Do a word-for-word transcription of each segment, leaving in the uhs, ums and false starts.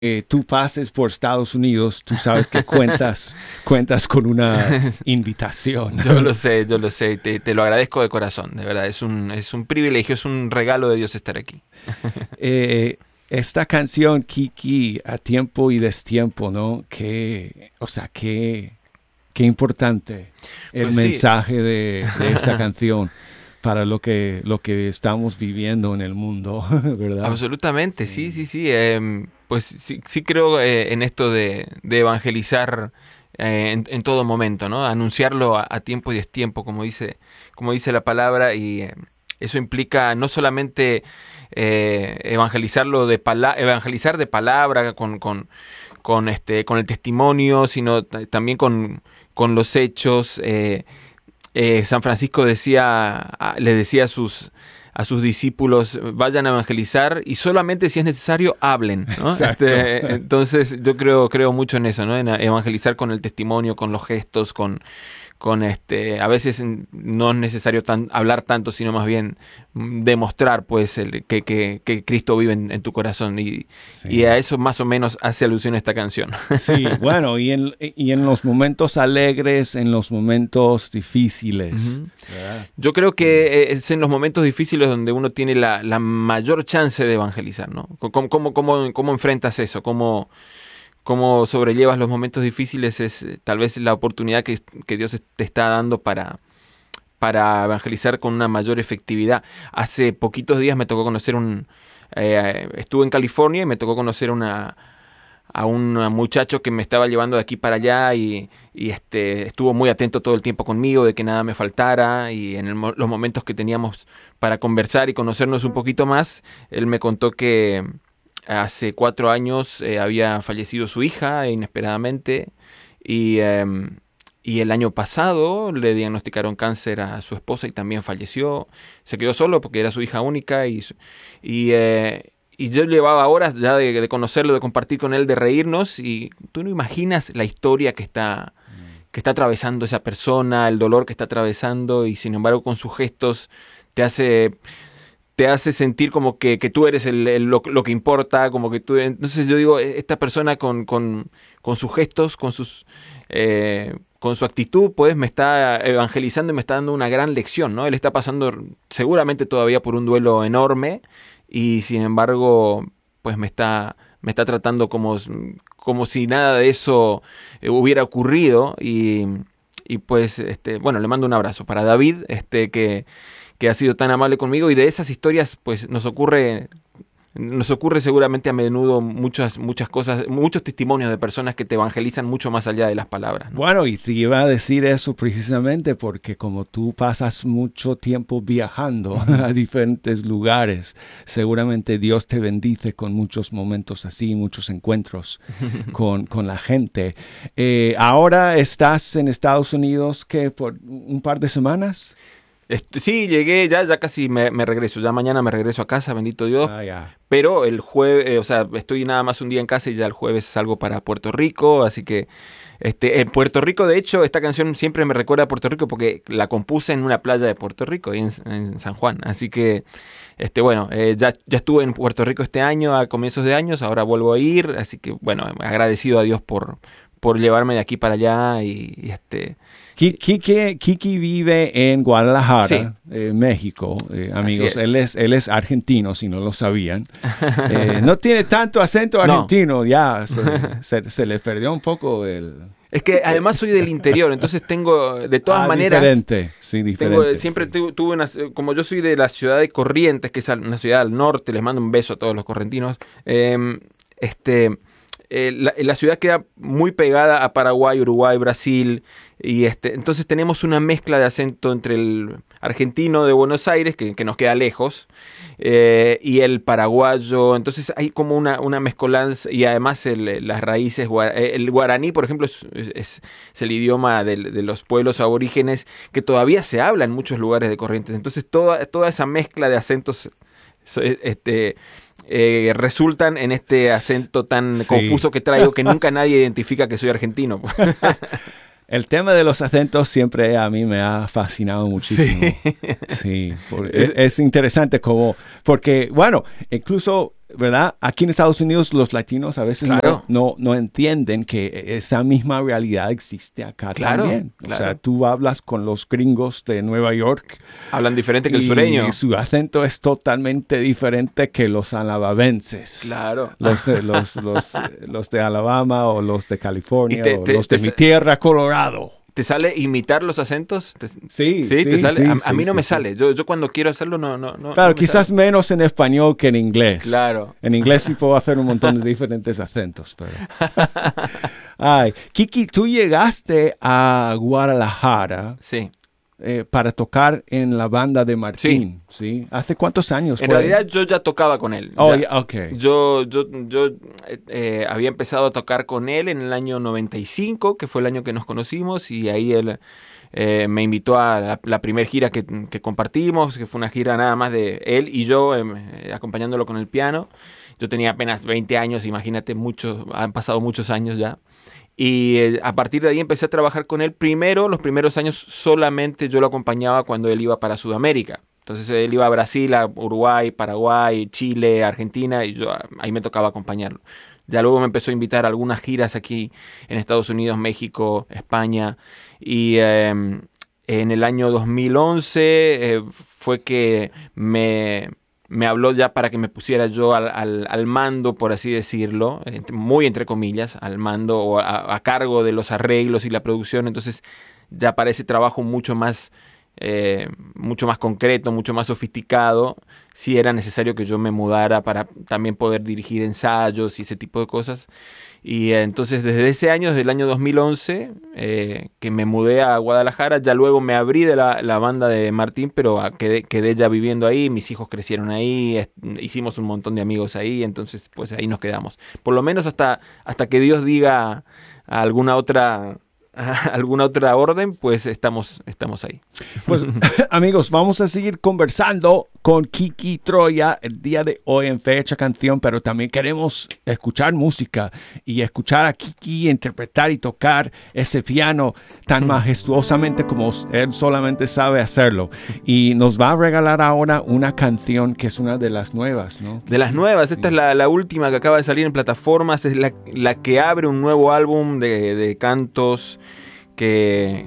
eh, tú pases por Estados Unidos, tú sabes que cuentas, cuentas con una invitación. Yo lo sé, yo lo sé, te, te lo agradezco de corazón, de verdad, es un, es un privilegio, es un regalo de Dios estar aquí. eh, esta canción, Kiki, a tiempo y destiempo, ¿no? Que, o sea, qué, qué importante el Pues mensaje sí. de, de esta canción para lo que, lo que estamos viviendo en el mundo, ¿verdad? Absolutamente, sí, sí, sí. Eh, pues sí, sí creo eh, en esto de, de evangelizar eh, en, en todo momento, ¿no? Anunciarlo a, a tiempo y destiempo, como dice, como dice la palabra, y eh, eso implica no solamente eh, evangelizarlo de pala- evangelizar de palabra con, con, con este, con el testimonio, sino t- también con, con los hechos. Eh, eh, San Francisco decía, a- le decía a sus a sus discípulos, vayan a evangelizar y solamente si es necesario hablen, ¿no? Exacto. Este, entonces yo creo creo mucho en eso, ¿no? En evangelizar con el testimonio, con los gestos, con con este, a veces no es necesario tan, hablar tanto, sino más bien demostrar, pues, el, que, que, que Cristo vive en, en tu corazón, y, Sí. y a eso más o menos hace alusión esta canción. Sí, bueno, y en, y en los momentos alegres, en los momentos difíciles. Uh-huh. ¿Verdad? Yo creo que es en los momentos difíciles donde uno tiene la, la mayor chance de evangelizar, ¿no? ¿Cómo, cómo, cómo, cómo enfrentas eso? ¿Cómo, cómo sobrellevas los momentos difíciles? Es eh, tal vez la oportunidad que, que Dios te está dando para, para evangelizar con una mayor efectividad. Hace poquitos días me tocó conocer un... Eh, estuve en California y me tocó conocer una... a un muchacho que me estaba llevando de aquí para allá y, y este, estuvo muy atento todo el tiempo conmigo, de que nada me faltara, y en el, los momentos que teníamos para conversar y conocernos un poquito más, él me contó que hace cuatro años eh, había fallecido su hija inesperadamente, y, eh, y el año pasado le diagnosticaron cáncer a su esposa y también falleció. Se quedó solo porque era su hija única, y... y eh, Y yo llevaba horas ya de, de conocerlo, de compartir con él, de reírnos, y tú no imaginas la historia que está, que está atravesando esa persona, el dolor que está atravesando, y sin embargo con sus gestos te hace, te hace sentir como que, que tú eres el, el, lo, lo que importa, como que tú... Entonces yo digo, esta persona con, con, con sus gestos, con sus... Eh, con su actitud, pues me está evangelizando y me está dando una gran lección, ¿no? Él está pasando seguramente todavía por un duelo enorme, y sin embargo, pues me está, me está tratando como, como si nada de eso hubiera ocurrido, y, y pues, este, bueno, le mando un abrazo para David, este, que, que ha sido tan amable conmigo, y de esas historias, pues nos ocurre... Nos ocurre seguramente a menudo muchas, muchas cosas, muchos testimonios de personas que te evangelizan mucho más allá de las palabras, ¿no? Bueno, y te iba a decir eso precisamente porque como tú pasas mucho tiempo viajando uh-huh. a diferentes lugares, seguramente Dios te bendice con muchos momentos así, muchos encuentros con, con la gente. Eh, ahora estás en Estados Unidos, ¿qué? ¿Por un par de semanas? Sí, llegué, ya, ya casi me, me regreso, ya mañana me regreso a casa, bendito Dios, ah, yeah. Pero el jueves, eh, o sea, estoy nada más un día en casa y ya el jueves salgo para Puerto Rico, así que este, en Puerto Rico, de hecho, esta canción siempre me recuerda a Puerto Rico porque la compuse en una playa de Puerto Rico, ahí en, en San Juan, así que, este, bueno, eh, ya, ya estuve en Puerto Rico este año, a comienzos de años, ahora vuelvo a ir, así que, bueno, agradecido a Dios por, por llevarme de aquí para allá, y, y este... Kiki, Kiki vive en Guadalajara, sí. eh, México, eh, amigos. Es. Él es él es argentino, si no lo sabían. Eh, no tiene tanto acento argentino, no. ya se, se, se le perdió un poco el... Es que además soy del interior, entonces tengo, de todas ah, maneras... Diferente, sí, diferente. Tengo, siempre sí. tuve, tuve una... Como yo soy de la ciudad de Corrientes, que es una ciudad al norte, les mando un beso a todos los correntinos, eh, este... Eh, la, la ciudad queda muy pegada a Paraguay, Uruguay, Brasil, y este, entonces tenemos una mezcla de acento entre el argentino de Buenos Aires, que, que nos queda lejos, eh, y el paraguayo. Entonces hay como una, una mezcolanza, y además el, las raíces, el guaraní, por ejemplo, es, es, es el idioma de, de los pueblos aborígenes que todavía se habla en muchos lugares de Corrientes. Entonces toda, toda esa mezcla de acentos este, eh, resultan en este acento tan sí. confuso que traigo, que nunca nadie identifica que soy argentino. El tema de los acentos siempre a mí me ha fascinado muchísimo. Sí, sí es, es interesante como, porque, bueno, incluso ¿verdad? Aquí en Estados Unidos los latinos a veces claro. no, no, no entienden que esa misma realidad existe acá claro, también. O claro. sea, tú hablas con los gringos de Nueva York. Hablan diferente que el sureño. Y su acento es totalmente diferente que los alababenses. Claro. Los de, los, los, los de Alabama o los de California te, o te, los de te, mi tierra, Colorado. ¿Te sale imitar los acentos? ¿Te, sí, sí, sí, te sale. sí, a, a sí, mí no sí, me sí. sale. Yo, yo cuando quiero hacerlo no, no, no. Claro, no me quizás sale. menos en español que en inglés. Claro. En inglés sí puedo hacer un montón de diferentes acentos, pero. Ay, Kiki, tú llegaste a Guadalajara. Sí. Eh, para tocar en la banda de Martín, ¿sí? ¿sí? ¿Hace cuántos años en fue? En realidad yo ya tocaba con él. Oh, ya. yeah, ok. Yo, yo, yo eh, había empezado a tocar con él en el año noventa y cinco, que fue el año que nos conocimos, y ahí él eh, me invitó a la, la primera gira que, que compartimos, que fue una gira nada más de él y yo eh, acompañándolo con el piano. Yo tenía apenas veinte años, imagínate, muchos, han pasado muchos años ya. Y eh, a partir de ahí empecé a trabajar con él. Primero, los primeros años solamente yo lo acompañaba cuando él iba para Sudamérica. Entonces él iba a Brasil, a Uruguay, Paraguay, Chile, Argentina, y yo ahí me tocaba acompañarlo. Ya luego me empezó a invitar a algunas giras aquí en Estados Unidos, México, España. Y eh, en el año dos mil once eh, fue que me... me habló ya para que me pusiera yo al, al, al mando, por así decirlo, muy entre comillas, al mando o a, a cargo de los arreglos y la producción. Entonces ya para ese trabajo mucho más, eh, mucho más concreto, mucho más sofisticado, sí era necesario que yo me mudara para también poder dirigir ensayos y ese tipo de cosas. Y eh, entonces desde ese año, desde el año dos mil once, eh, que me mudé a Guadalajara, ya luego me abrí de la, la banda de Martín, pero quedé, quedé ya viviendo ahí, mis hijos crecieron ahí, est- hicimos un montón de amigos ahí, entonces pues ahí nos quedamos. Por lo menos hasta, hasta que Dios diga alguna otra... alguna otra orden, pues estamos, estamos ahí. Pues amigos, vamos a seguir conversando con Kiki Troya el día de hoy en Fecha Canción, pero también queremos escuchar música y escuchar a Kiki interpretar y tocar ese piano tan majestuosamente como él solamente sabe hacerlo. Y nos va a regalar ahora una canción que es una de las nuevas, ¿no? De las nuevas, esta sí. es la, la última que acaba de salir en plataformas, es la, la que abre un nuevo álbum de, de cantos que,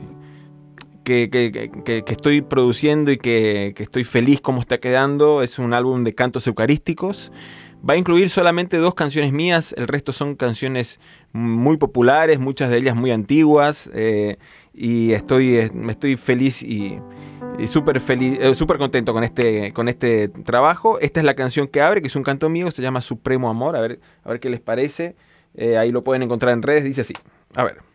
que, que, que, que estoy produciendo y que, que estoy feliz como está quedando. Es un álbum de cantos eucarísticos. Va a incluir solamente dos canciones mías, el resto son canciones muy populares, muchas de ellas muy antiguas, eh, y estoy, estoy feliz y, y súper feliz, eh, súper contento con este, con este trabajo. Esta es la canción que abre, que es un canto mío, se llama Supremo Amor, a ver, a ver qué les parece. Eh, ahí lo pueden encontrar en redes, dice así, a ver.